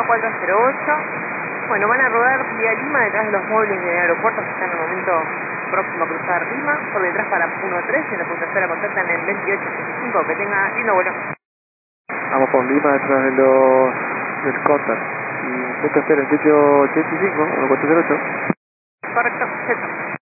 1408. Bueno, van a rodar vía Lima detrás de los móviles del aeropuerto que están en el momento próximo a cruzar Lima, por detrás para 1-3, en la punta cero contactan en 2885. Que tenga lindo vuelo. Vamos con Lima detrás de del contact. Y punta cero, 2885, 1408. Correcto, Z.